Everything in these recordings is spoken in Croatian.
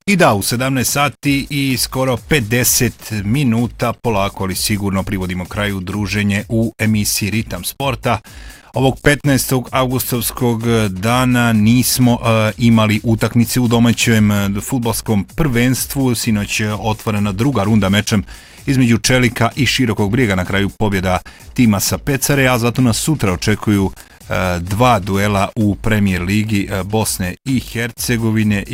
I da, u 17 sati i skoro 50 minuta polako ali sigurno privodimo kraju druženje u emisiji Ritam sporta. Ovog 15. augustovskog dana nismo imali utakmice u domaćem fudbalskom prvenstvu. Sinoć je otvorena druga runda mečem između Čelika i Širokog Brijega, na kraju pobjeda tima sa Pecare, a zato nas sutra očekuju dva duela u Premier ligi Bosne i Hercegovine.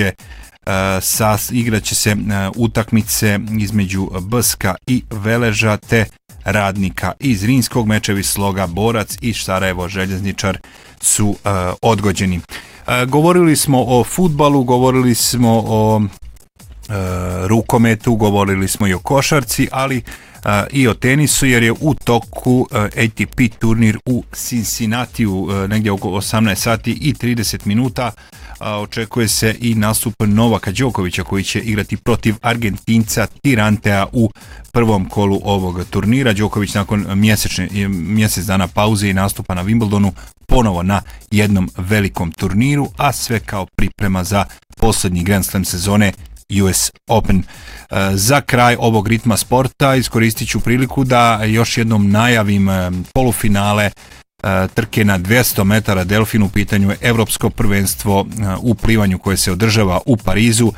Igraće se utakmice između Brska i Veleža te Radnika iz Rinskog. Mečevi Sloga Borac i Sarajevo Željezničar su odgođeni. Govorili smo o fudbalu, govorili smo o rukometu, govorili smo i o košarci, ali i o tenisu, jer je u toku ATP turnir u Cincinnatiju negdje oko 18 sati i 30 minuta. Očekuje se i nastup Novaka Đokovića koji će igrati protiv Argentinca Tirantea u prvom kolu ovog turnira. Đoković nakon mjesec dana pauze i nastupa na Wimbledonu ponovo na jednom velikom turniru, a sve kao priprema za posljednji Grand Slam sezone US Open. Za kraj ovog ritma sporta iskoristit ću priliku da još jednom najavim polufinale trke na 200 metara delfin. U pitanju je evropsko prvenstvo u plivanju koje se održava u Parizu.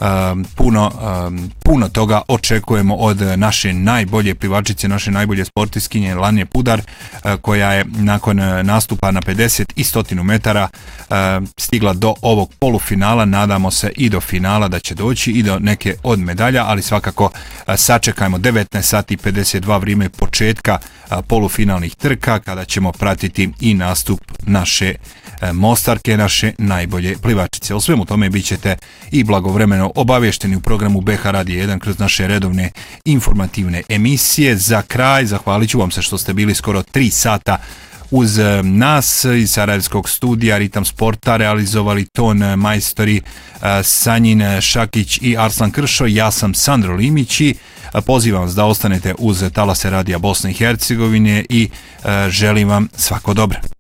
Puno toga očekujemo od naše najbolje plivačice, naše najbolje sportistkinje Lanje Pudar, koja je nakon nastupa na 50 i 100 metara stigla do ovog polufinala. Nadamo se i do finala da će doći i do neke od medalja, ali svakako sačekajmo 19 sati 52 vrijeme početka polufinalnih trka, kada ćemo pratiti i nastup naše Mostarke, naše najbolje plivačice. O svemu tome bit ćete i blagovremeno obavješteni u programu BH Radio 1 kroz naše redovne informativne emisije. Za kraj zahvalit ću vam se što ste bili skoro 3 sata uz nas iz Sarajevskog studija Ritam sporta. Realizovali ton majstori Sanjin Šakić i Arslan Kršo. Ja sam Sandro Limić i pozivam vas da ostanete uz talase Radija Bosne i Hercegovine i želim vam svako dobro.